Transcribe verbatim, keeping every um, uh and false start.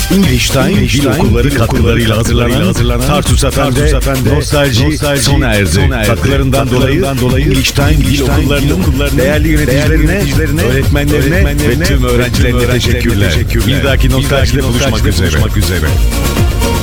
English Time Dil Okulları katkılarıyla hazırlanan Tartus Efendi Nostalji sona erdi. Katkılarından dolayı English Time Dil Okulları'nın değerli yöneticilerine, öğretmenlerine ve tüm öğrencilerine teşekkürler. Bir dahaki Nostalji'de buluşmak üzere.